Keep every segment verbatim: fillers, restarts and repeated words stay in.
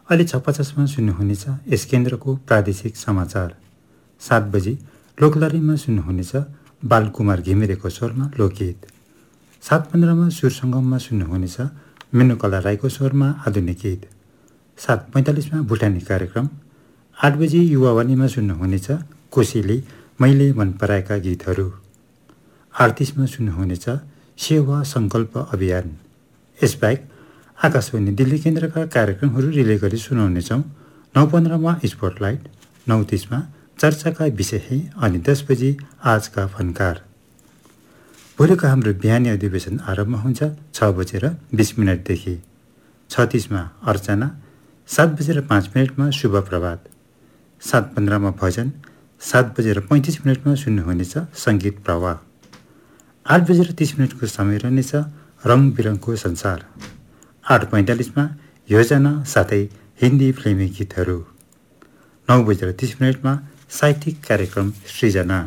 अहिले छ पचासमा सुन्नुहुनेछ यस केन्द्रको प्रादेशिक समाचार। सात बजी लोकलरीमा सुन्नुहुनेछ बालकुमार घिमिरेको स्वरमा लोकगीत। सात पन्ध्रमा सुर सङ्गममा सुन्नुहुनेछ मेनुकला राईको स्वरमा आधुनिक गीत। सात पैँतालिसमा भुटानी कार्यक्रम। आठ बजी युवावानीमा सुन्नुहुनेछ कोशीले मैले मन पराएका गीतहरू। अडतिसमा सुन्नुहुनेछ सेवा सङ्कल्प अभियान। यसबाहेक आकाशवाणी दिल्ली केन्द्रका कार्यक्रमहरू रिले गरी सुनाउनेछौँ। नौ पन्ध्रमा स्पोटलाइट, नौ तिसमा चर्चाका विषय अनि दस बजी आजका फनकार। भोलिको हाम्रो बिहानी अधिवेशन आरम्भ हुन्छ छ बजेर बिस मिनटदेखि। छत्तिसमा अर्चना, सात बजेर पाँच मिनटमा शुभ प्रभात। सात पन्ध्रमा भजन, सात बजेर पैँतिस मिनटमा सुन्नुहुनेछ सङ्गीत प्रवाह। आठ बजेर तिस मिनटको समय रहनेछ रङ बिरङको संसार। आठ पैँतालिसमा योजना साथै हिन्दी फिल्मी गीतहरू। नौ बजेर तिस मिनटमा साहित्यिक कार्यक्रम सृजना।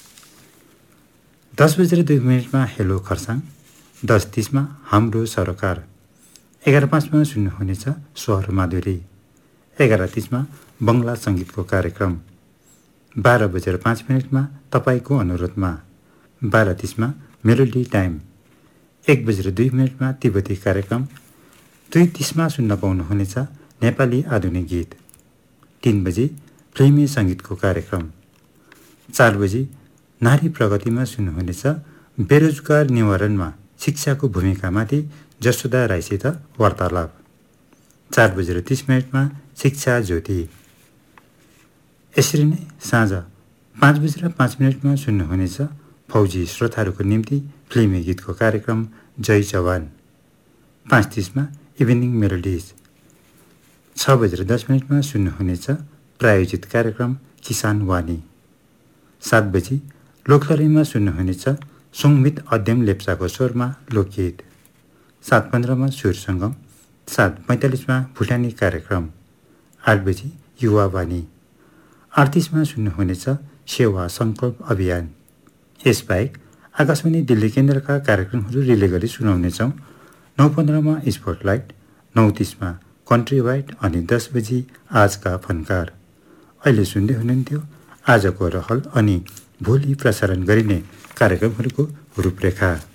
दस बजेर दुई मिनटमा हेलो खरसाङ। दस तिसमा हाम्रो सरोकार। एघार पाँचमा सुन्नुहुनेछ स्वर माधुरी। एघार तिसमा बङ्गला सङ्गीतको कार्यक्रम। बाह्र बजेर पाँच मिनटमा तपाईँको अनुरोधमा। बाह्र तिसमा मेलोडी टाइम। एक बजेर दुई मिनटमा तिब्बती कार्यक्रम। दुई तिसमा सुन्न पाउनुहुनेछ नेपाली आधुनिक गीत। तीन बजी फिल्मी सङ्गीतको कार्यक्रम। चार बजी नारी प्रगतिमा सुन्नुहुनेछ बेरोजगार निवारणमा शिक्षाको भूमिकामाथि जसोदा राईसित वार्तालाप। चार बजेर तिस मिनटमा शिक्षा ज्योति। यसरी नै साँझ पाँच बजेर पाँच मिनटमा सुन्नुहुनेछ फौजी श्रोताहरूको निम्ति फिल्मी गीतको कार्यक्रम जय जवान। पाँच तिसमा इभिनिङ मेलोडिज। छ बजेर दस मिनटमा सुन्नुहुनेछ प्रायोजित कार्यक्रम किसान वाणी। सात बजी लोकलरीमा सुन्नुहुनेछ सुङमित अध्यम लेप्चाको स्वरमा लोकगीत। सात पन्ध्रमा सुर सङ्गम। सात पैँतालिसमा भुटानी कार्यक्रम। आठ बजी युवा वाणी। अडतिसमा सुन्नुहुनेछ सेवा सङ्कल्प अभियान। यसबाहेक आकाशवाणी दिल्ली केन्द्रका कार्यक्रमहरू रिले गरी सुनाउनेछौँ। नौ पन्ध्रमा स्पोटलाइट, नौ तिसमा कन्ट्री वाइड अनि दस बजी आजका फनकार। अहिले सुन्दै हुनुहुन्थ्यो आजको रहल अनि भोलि प्रसारण गरिने कार्यक्रमहरूको रूपरेखा।